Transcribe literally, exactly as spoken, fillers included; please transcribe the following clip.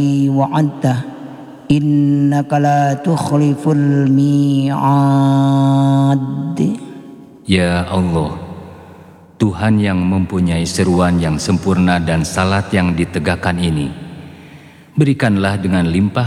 wa'adta innaka la tukhliful mi'ad. Ya Allah, Tuhan yang mempunyai seruan yang sempurna dan salat yang ditegakkan ini, berikanlah dengan limpah